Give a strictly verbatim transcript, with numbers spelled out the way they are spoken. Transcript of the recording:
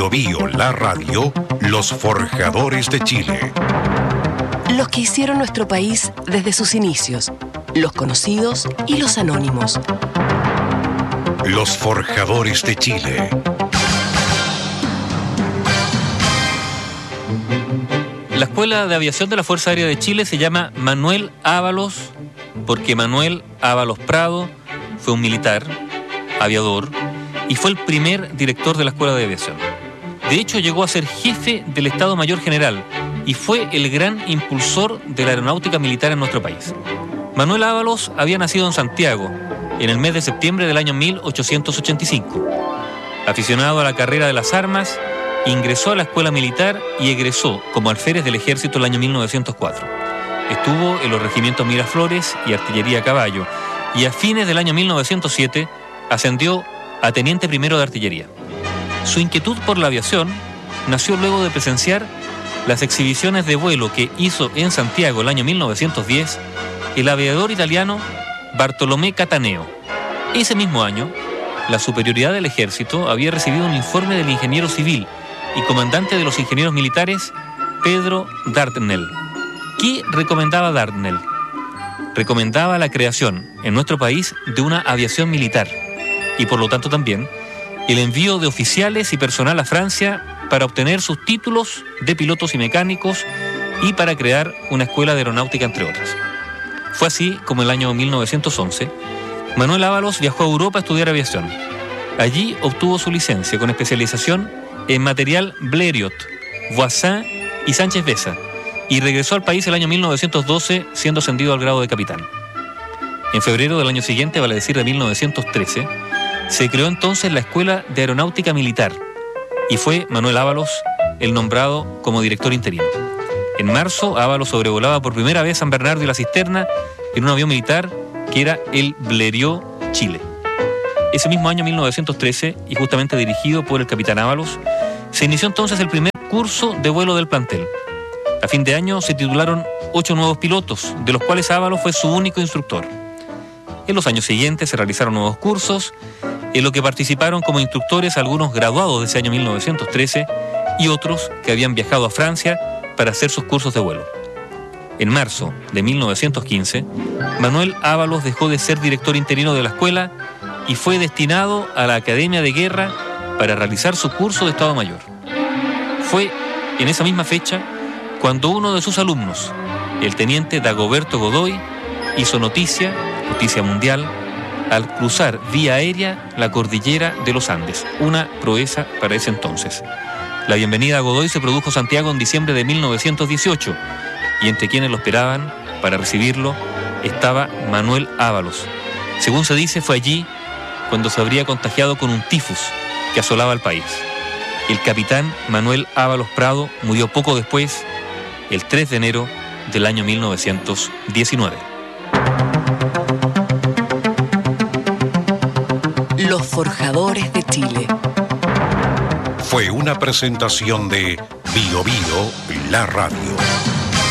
Bio Bio, la radio, los forjadores de Chile. Los que hicieron nuestro país desde sus inicios, los conocidos y los anónimos. Los forjadores de Chile. La Escuela de Aviación de la Fuerza Aérea de Chile se llama Manuel Ábalos porque Manuel Ábalos Prado fue un militar, aviador, y fue el primer director de la Escuela de Aviación. De hecho, llegó a ser jefe del Estado Mayor General y fue el gran impulsor de la aeronáutica militar en nuestro país. Manuel Ábalos había nacido en Santiago en el mes de septiembre del año mil ochocientos ochenta y cinco. Aficionado a la carrera de las armas, ingresó a la escuela militar y egresó como alférez del ejército el año mil novecientos cuatro. Estuvo en los regimientos Miraflores y Artillería a Caballo y a fines del año mil novecientos siete ascendió a teniente primero de artillería. Su inquietud por la aviación nació luego de presenciar las exhibiciones de vuelo que hizo en Santiago el año mil novecientos diez el aviador italiano Bartolomé Cataneo. Ese mismo año, la superioridad del ejército había recibido un informe del ingeniero civil y comandante de los ingenieros militares, Pedro Dardanel. ¿Qué recomendaba Dardanel? Recomendaba la creación en nuestro país de una aviación militar y por lo tanto también el envío de oficiales y personal a Francia para obtener sus títulos de pilotos y mecánicos y para crear una escuela de aeronáutica, entre otras. Fue así como en el año mil novecientos once, Manuel Ábalos viajó a Europa a estudiar aviación. Allí obtuvo su licencia con especialización en material Blériot, Voisin y Sánchez Besa, y regresó al país el año mil novecientos doce siendo ascendido al grado de capitán. En febrero del año siguiente, vale decir de mil novecientos trece, se creó entonces la Escuela de Aeronáutica Militar y fue Manuel Ábalos el nombrado como director interino. En marzo, Ábalos sobrevolaba por primera vez San Bernardo y la Cisterna en un avión militar que era el Blériot Chile. Ese mismo año, mil novecientos trece, y justamente dirigido por el capitán Ábalos, se inició entonces el primer curso de vuelo del plantel. A fin de año se titularon ocho nuevos pilotos, de los cuales Ábalos fue su único instructor. En los años siguientes se realizaron nuevos cursos, en los que participaron como instructores algunos graduados de ese año mil novecientos trece y otros que habían viajado a Francia para hacer sus cursos de vuelo. En marzo de mil novecientos quince, Manuel Ábalos dejó de ser director interino de la escuela y fue destinado a la Academia de Guerra para realizar su curso de Estado Mayor. Fue en esa misma fecha cuando uno de sus alumnos, el teniente Dagoberto Godoy, hizo noticia, noticia mundial, al cruzar vía aérea la cordillera de los Andes, una proeza para ese entonces. La bienvenida a Godoy se produjo en Santiago en diciembre de mil novecientos dieciocho y entre quienes lo esperaban para recibirlo estaba Manuel Ábalos. Según se dice, fue allí cuando se habría contagiado con un tifus que asolaba al país. El capitán Manuel Ábalos Prado murió poco después, el tres de enero del año mil novecientos diecinueve. Los forjadores de Chile. Fue una presentación de Bio Bio, la radio.